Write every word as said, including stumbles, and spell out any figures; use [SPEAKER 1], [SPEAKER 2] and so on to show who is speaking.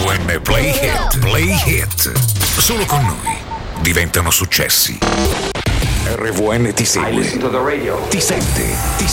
[SPEAKER 1] R V N Play Hit, Play Hit. Solo con noi diventano successi. R V N ti segue, ti sente, ti